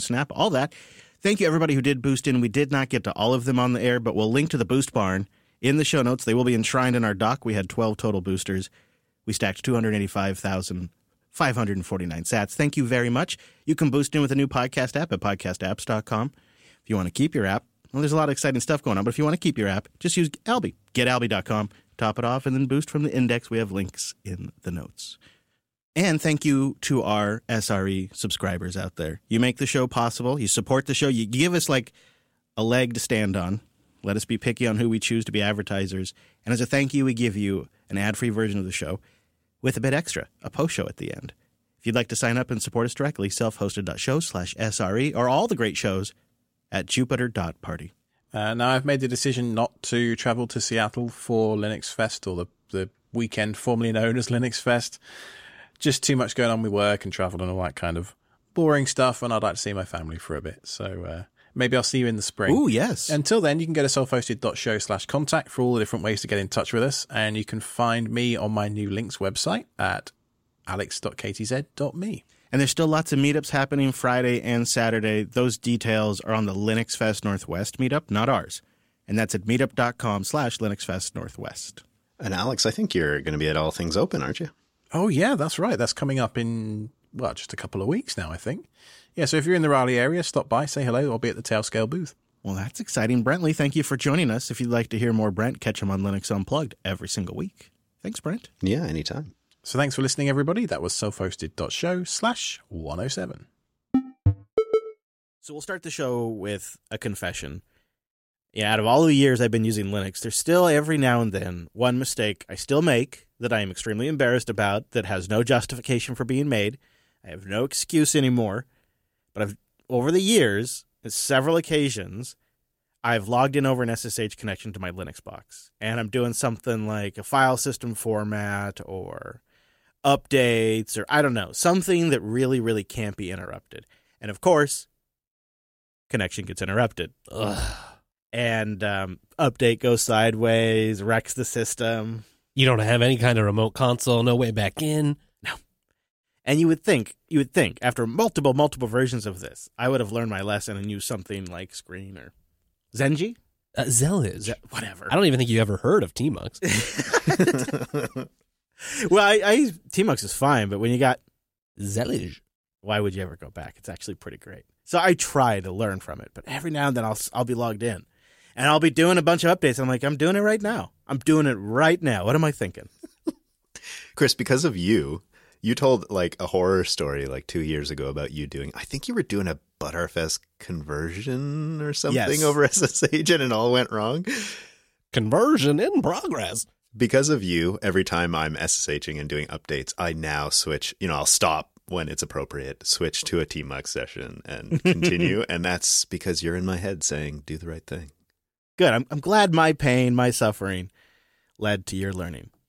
Snap, all that. Thank you, everybody who did boost in. We did not get to all of them on the air, but we'll link to the Boost Barn in the show notes. They will be enshrined in our doc. We had 12 total boosters. We stacked 285,549 sats. Thank you very much. You can boost in with a new podcast app at podcastapps.com. If you want to keep your app, well, there's a lot of exciting stuff going on, but if you want to keep your app, just use Alby. Getalby.com, top it off, and then boost from the index. We have links in the notes. And thank you to our SRE subscribers out there. You make the show possible. You support the show. You give us like a leg to stand on. Let us be picky on who we choose to be advertisers. And as a thank you, we give you an ad-free version of the show with a bit extra, a post show at the end. If you'd like to sign up and support us directly, self-hosted.show/SRE or all the great shows at jupiter.party. Now, I've made the decision not to travel to Seattle for Linux Fest, or the weekend formerly known as Linux Fest. Just too much going on with work and travel and all that kind of boring stuff, and I'd like to see my family for a bit. So maybe I'll see you in the spring. Ooh, yes. Until then, you can go to selfhosted.show/contact for all the different ways to get in touch with us, and you can find me on my new links website at alex.ktz.me. And there's still lots of meetups happening Friday and Saturday. Those details are on the Linux Fest Northwest meetup, not ours. And that's at meetup.com/Linux Fest Northwest. And Alex, I think you're going to be at All Things Open, aren't you? Oh, yeah, that's right. That's coming up in, well, just a couple of weeks now, I think. Yeah, so if you're in the Raleigh area, stop by, say hello. I'll be at the Tailscale booth. Well, that's exciting. Brentley, thank you for joining us. If you'd like to hear more Brent, catch him on Linux Unplugged every single week. Thanks, Brent. Yeah, anytime. So thanks for listening, everybody. That was selfhosted.show/107. So we'll start the show with a confession. Yeah, out of all the years I've been using Linux, there's still every now and then one mistake I still make that I am extremely embarrassed about that has no justification for being made. I have no excuse anymore. But over the years, on several occasions, I've logged in over an SSH connection to my Linux box. And I'm doing something like a file system format or updates or I don't know, something that really, really can't be interrupted. And of course, connection gets interrupted. Ugh. And update goes sideways, wrecks the system. You don't have any kind of remote console, no way back in. No. And you would think, after multiple versions of this, I would have learned my lesson and used something like Screen or Zenji? Zellige. Whatever. I don't even think you ever heard of Tmux. Well, I Tmux is fine, but when you got Zellige, why would you ever go back? It's actually pretty great. So I try to learn from it, but every now and then I'll be logged in, and I'll be doing a bunch of updates. I'm like, I'm doing it right now. What am I thinking? Chris, because of you told like a horror story like 2 years ago about you doing, I think you were doing a Butterfest conversion or something over SSH and it all went wrong. Conversion in progress. Because of you, every time I'm SSHing and doing updates, I now switch, I'll stop when it's appropriate, switch to a Tmux session and continue. And that's because you're in my head saying, do the right thing. Good. I'm glad my pain, my suffering led to your learning.